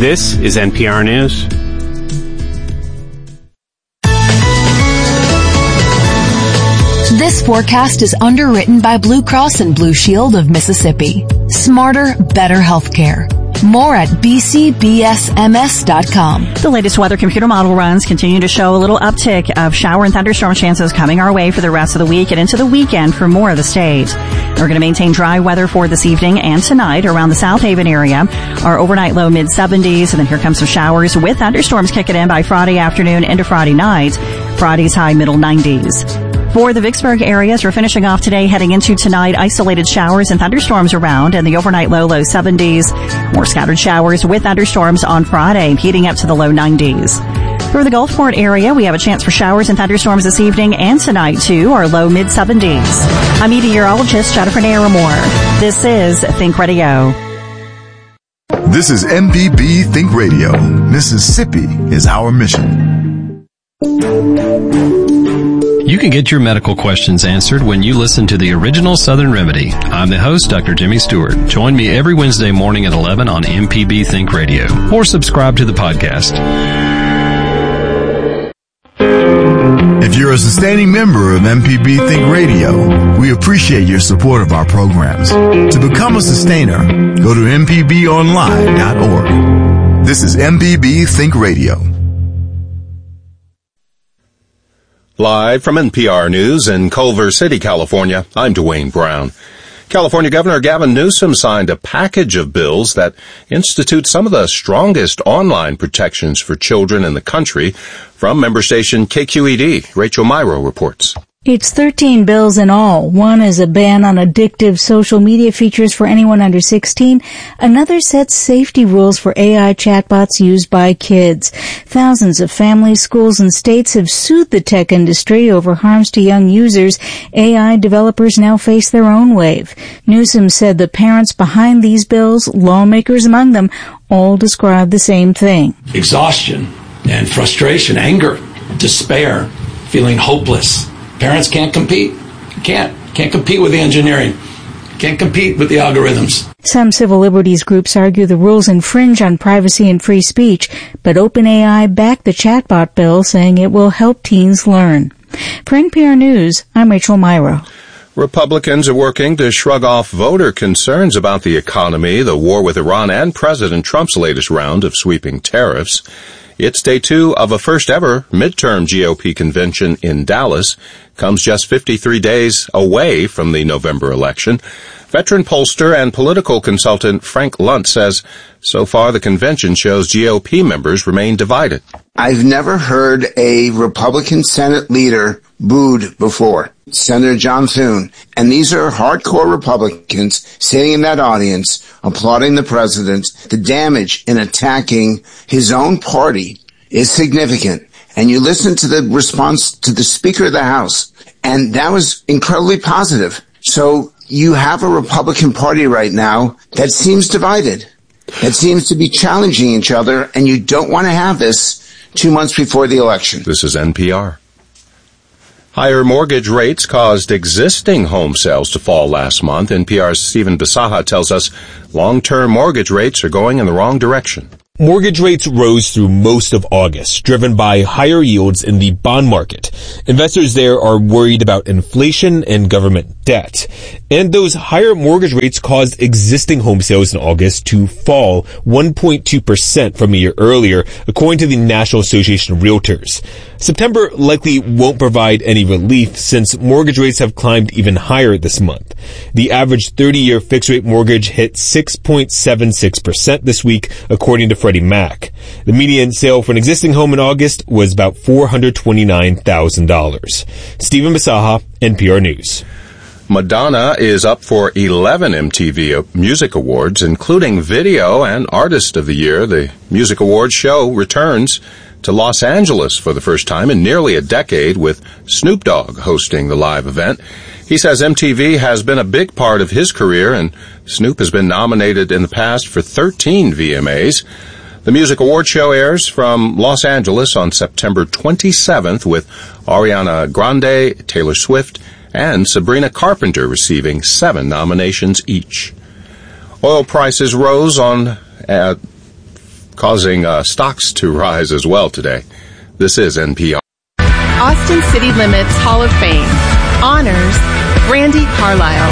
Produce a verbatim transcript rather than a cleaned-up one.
This is N P R News. This forecast is underwritten by Blue Cross and Blue Shield of Mississippi. Smarter, better healthcare. More at b c b s m s dot com. The latest weather computer model runs continue to show a little uptick of shower and thunderstorm chances coming our way for the rest of the week and into the weekend for more of the state. We're going to maintain dry weather for this evening and tonight around the South Haven area. Our overnight low mid seventies, and then here comes some showers with thunderstorms kicking in by Friday afternoon into Friday night. Friday's high middle nineties. For the Vicksburg areas, we're finishing off today, heading into tonight, isolated showers and thunderstorms around, and the overnight low, low seventies. More scattered showers with thunderstorms on Friday, heating up to the low nineties. For the Gulfport area, we have a chance for showers and thunderstorms this evening and tonight, too, our low mid seventies. I'm meteorologist Jennifer Naramore. This is Think Radio. This is M P B Think Radio. Mississippi is our mission. You can get your medical questions answered when you listen to the original Southern Remedy. I'm the host, Doctor Jimmy Stewart. Join me every Wednesday morning at eleven on M P B Think Radio, or subscribe to the podcast. If you're a sustaining member of M P B Think Radio, we appreciate your support of our programs. To become a sustainer, go to m p b online dot org. This is M P B Think Radio. Live from N P R News in Culver City, California, I'm Dwayne Brown. California Governor Gavin Newsom signed a package of bills that institute some of the strongest online protections for children in the country. From member station K Q E D, Rachel Myro reports. It's thirteen bills in all. One is a ban on addictive social media features for anyone under sixteen. Another sets safety rules for A I chatbots used by kids. Thousands of families, schools, and states have sued the tech industry over harms to young users. A I developers now face their own wave. Newsom said the parents behind these bills, lawmakers among them, all describe the same thing. Exhaustion and frustration, anger, despair, feeling hopeless. Parents can't compete. Can't. Can't compete with the engineering. Can't compete with the algorithms. Some civil liberties groups argue the rules infringe on privacy and free speech, but OpenAI backed the chatbot bill, saying it will help teens learn. For N P R News, I'm Rachel Myro. Republicans are working to shrug off voter concerns about the economy, the war with Iran, and President Trump's latest round of sweeping tariffs. It's day two of a first-ever midterm G O P convention in Dallas. Comes just fifty-three days away from the November election. Veteran pollster and political consultant Frank Lunt says so far the convention shows G O P members remain divided. I've never heard a Republican Senate leader booed before. Senator John Thune. And these are hardcore Republicans sitting in that audience applauding the president. The damage in attacking his own party is significant. And you listen to the response to the Speaker of the House, and that was incredibly positive. So you have a Republican Party right now that seems divided, that seems to be challenging each other, and you don't want to have this two months before the election. This is N P R. Higher mortgage rates caused existing home sales to fall last month. N P R's Stephen Bisaha tells us long-term mortgage rates are going in the wrong direction. Mortgage rates rose through most of August, driven by higher yields in the bond market. Investors there are worried about inflation and government debt. And those higher mortgage rates caused existing home sales in August to fall one point two percent from a year earlier, according to the National Association of Realtors. September likely won't provide any relief since mortgage rates have climbed even higher this month. The average thirty-year fixed-rate mortgage hit six point seven six percent this week, according to Freddie Mac. The median sale for an existing home in August was about four hundred twenty-nine thousand dollars. Stephen Bisaha, N P R News. Madonna is up for eleven M T V Music Awards, including Video and Artist of the Year. The Music Awards show returns to Los Angeles for the first time in nearly a decade, with Snoop Dogg hosting the live event. He says M T V has been a big part of his career, and Snoop has been nominated in the past for thirteen V M As. The Music Awards show airs from Los Angeles on September twenty-seventh, with Ariana Grande, Taylor Swift, and Sabrina Carpenter receiving seven nominations each. Oil prices rose on uh, causing uh, stocks to rise as well today. This is N P R. Austin City Limits Hall of Fame honors Brandi Carlile.